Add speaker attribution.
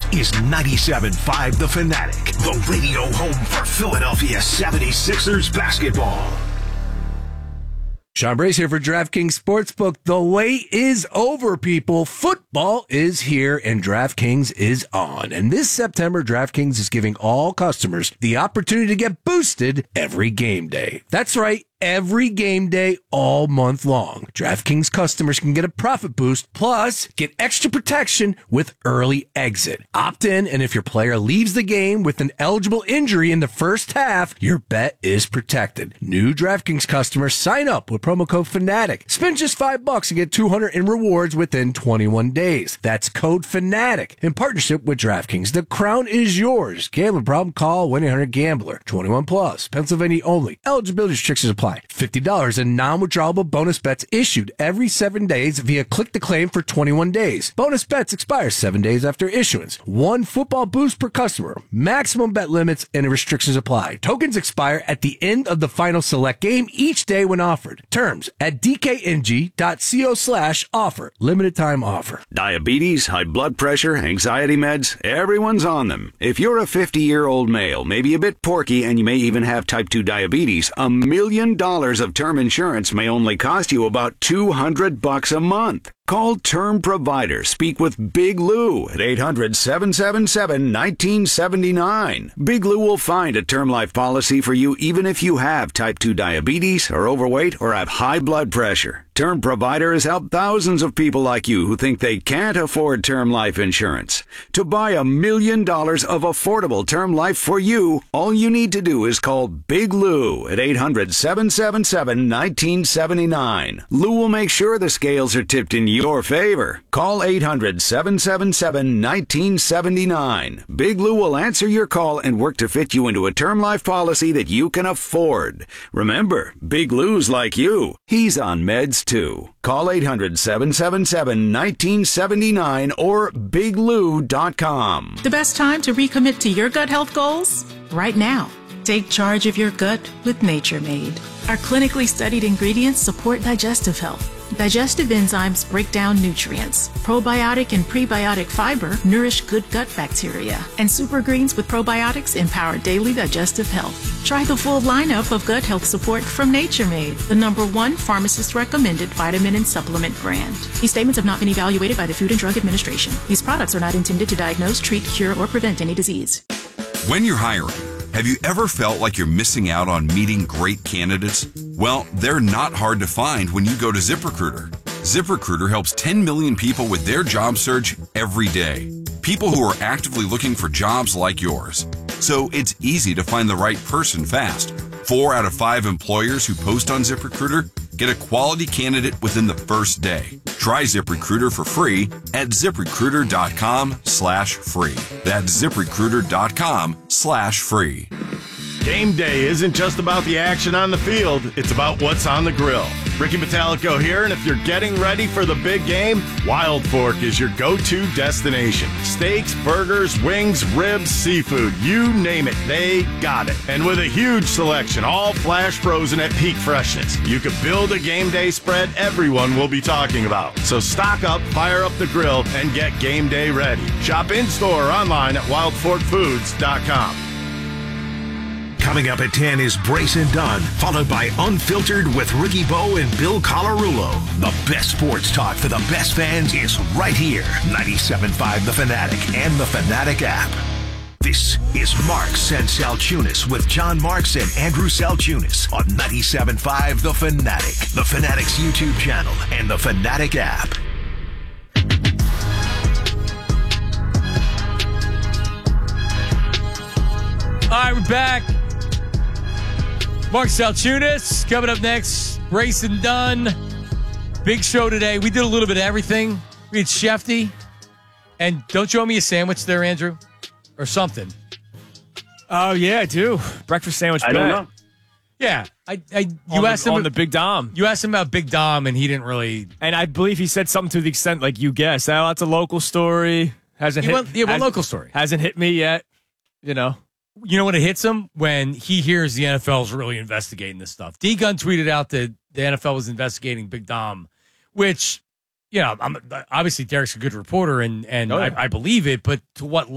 Speaker 1: is 97.5 The Fanatic, the radio home for Philadelphia 76ers basketball.
Speaker 2: Sean Brace here for DraftKings Sportsbook. The wait is over, people. Football is here and DraftKings is on. And this September, DraftKings is giving all customers the opportunity to get boosted every game day. That's right. Every game day all month long. DraftKings customers can get a profit boost, plus get extra protection with early exit. Opt in, and if your player leaves the game with an eligible injury in the first half, your bet is protected. New DraftKings customers sign up with promo code FANATIC. Spend just $5 and get $200 in rewards within 21 days. That's code FANATIC in partnership with DraftKings. The crown is yours. Gambling problem? Call 1-800-GAMBLER. 21 plus. Pennsylvania only. Eligibility restrictions apply. $50 in non-withdrawable bonus bets issued every 7 days via Click to Claim for 21 days. Bonus bets expire 7 days after issuance. One football boost per customer. Maximum bet limits and restrictions apply. Tokens expire at the end of the final select game each day when offered. Terms at dkng.co/offer. Limited time offer.
Speaker 3: Diabetes, high blood pressure, anxiety meds, everyone's on them. If you're a 50-year-old male, maybe a bit porky, and you may even have type 2 diabetes, $1 million of term insurance may only cost you about $200 a month. Call Term Provider. Speak with Big Lou at 800-777-1979. Big Lou will find a term life policy for you even if you have type 2 diabetes, are overweight, or have high blood pressure. Term Provider has helped thousands of people like you who think they can't afford term life insurance. To buy $1 million of affordable term life for you, all you need to do is call Big Lou at 800-777-1979. Lou will make sure the scales are tipped in your favor. Call 800-777-1979. Big Lou will answer your call and work to fit you into a term life policy that you can afford. Remember, Big Lou's like you. He's on meds too. Call 800-777-1979 or biglou.com.
Speaker 4: The best time to recommit to your gut health goals? Right now. Take charge of your gut with Nature Made. Our clinically studied ingredients support digestive health. Digestive enzymes break down nutrients. Probiotic and prebiotic fiber nourish good gut bacteria. And super greens with probiotics empower daily digestive health. Try the full lineup of gut health support from Nature Made, the #1 pharmacist-recommended vitamin and supplement brand. These statements have not been evaluated by the Food and Drug Administration. These products are not intended to diagnose, treat, cure, or prevent any disease.
Speaker 5: When you're hiring, have you ever felt like you're missing out on meeting great candidates? Well, they're not hard to find when you go to ZipRecruiter. ZipRecruiter helps 10 million people with their job search every day. People who are actively looking for jobs like yours. So it's easy to find the right person fast. 4 out of 5 employers who post on ZipRecruiter get a quality candidate within the first day. Try ZipRecruiter for free at ZipRecruiter.com/free. That's ZipRecruiter.com/free.
Speaker 6: Game day isn't just about the action on the field, it's about what's on the grill. Ricky Metallico here, and if you're getting ready for the big game, Wild Fork is your go-to destination. Steaks, burgers, wings, ribs, seafood, you name it, they got it. And with a huge selection, all flash frozen at peak freshness, you could build a game day spread everyone will be talking about. So stock up, fire up the grill, and get game day ready. Shop in-store or online at wildforkfoods.com.
Speaker 1: Coming up at 10 is Brace and Dunn, followed by Unfiltered with Ricky Bo and Bill Colarulo. The best sports talk for the best fans is right here. 97.5 The Fanatic and the Fanatic app. This is Marks and Salchunas with John Marks and Andrew Salchunas on 97.5 The Fanatic, the Fanatic's YouTube channel, and the Fanatic app.
Speaker 7: All right, we're back. Mark Salchunas coming up next. Brace and Dunn. Big show today. We did a little bit of everything. We had Shefty. And don't you owe me a sandwich there, Andrew? Or something.
Speaker 8: Oh, yeah, I do. Breakfast sandwich.
Speaker 3: I don't know.
Speaker 7: Yeah. You asked him
Speaker 8: on the Big Dom.
Speaker 7: You asked him about Big Dom, and he didn't really.
Speaker 8: And I believe he said something to the extent like you guessed. Oh, that's a local story.
Speaker 7: One local story.
Speaker 8: Hasn't hit me yet. You know.
Speaker 7: You know when it hits him? When he hears the NFL is really investigating this stuff. D-Gun tweeted out that the NFL was investigating Big Dom, which, you know, obviously Derek's a good reporter, and I believe it, but to what